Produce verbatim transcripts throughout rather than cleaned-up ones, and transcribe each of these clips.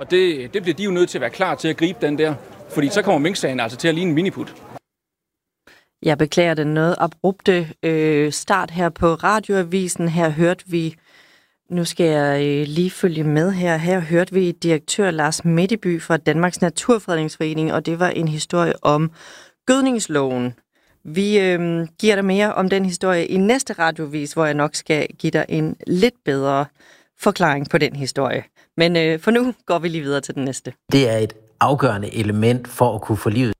Og det, det bliver de jo nødt til at være klar til at gribe den der, fordi så kommer minksagen altså til at ligne en miniput. Jeg beklager den noget abrupte øh, start her på Radioavisen. Her hørte vi, nu skal jeg øh, lige følge med her, her hørte vi direktør Lars Metteby fra Danmarks Naturfredningsforening, og det var en historie om gødningsloven. Vi øh, giver dig mere om den historie i næste radiovis, hvor jeg nok skal give dig en lidt bedre forklaring på den historie. Men øh, for nu går vi lige videre til den næste. Det er et afgørende element for at kunne få livet.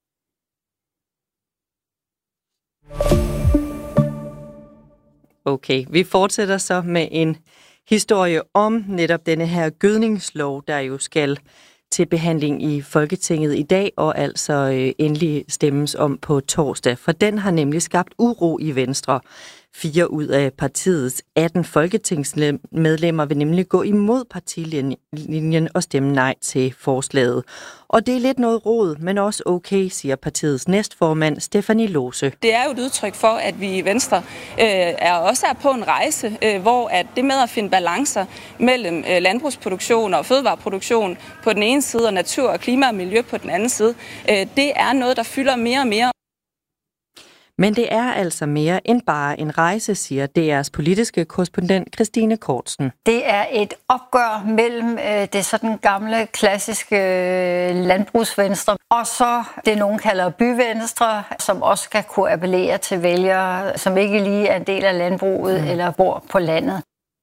Okay, vi fortsætter så med en historie om netop denne her gødningslov, der jo skal til behandling i Folketinget i dag, og altså øh, endelig stemmes om på torsdag. For den har nemlig skabt uro i Venstre. Fire ud af partiets atten folketingsmedlemmer vil nemlig gå imod partilinjen og stemme nej til forslaget. Og det er lidt noget rod, men også okay, siger partiets næstformand Stephanie Lose. Det er jo et udtryk for, at vi i Venstre øh, er også er på en rejse, øh, hvor at det med at finde balancer mellem øh, landbrugsproduktion og fødevareproduktion på den ene side, og natur og klima og miljø på den anden side, øh, det er noget, der fylder mere og mere. Men det er altså mere end bare en rejse, siger D R's politiske korrespondent Christine Kortsen. Det er et opgør mellem øh, det sådan gamle, klassiske øh, landbrugsvenstre, og så det, nogen kalder byvenstre, som også skal kunne appellere til vælgere, som ikke lige er en del af landbruget mm. eller bor på landet.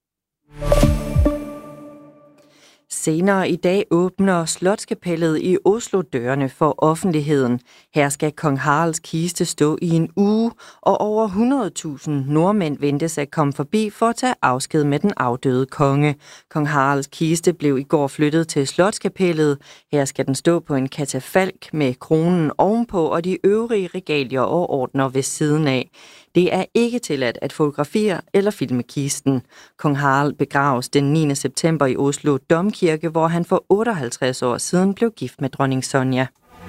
Senere i dag åbner Slotskapellet i Oslo dørene for offentligheden. Her skal kong Haralds kiste stå i en uge, og over hundrede tusind nordmænd ventes at komme forbi for at tage afsked med den afdøde konge. Kong Haralds kiste blev i går flyttet til Slotskapellet. Her skal den stå på en katafalk med kronen ovenpå og de øvrige regalier og ordner ved siden af. Det er ikke tilladt at fotografere eller filme kisten. Kong Harald begraves den niende september i Oslo Domkirke, hvor han for otteoghalvtreds år siden blev gift med dronning Sonja.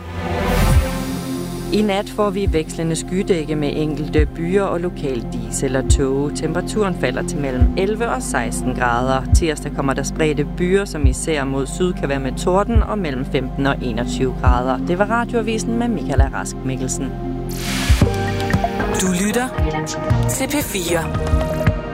I nat får vi vekslende skydække med enkelte byer og lokal dis eller tåge. Temperaturen falder til mellem elleve og seksten grader. Tirsdag kommer der spredte byer, som især mod syd kan være med torden, og mellem femten og enogtyve grader. Det var Radioavisen med Michaela Rask Mikkelsen. Du lytter til P fire.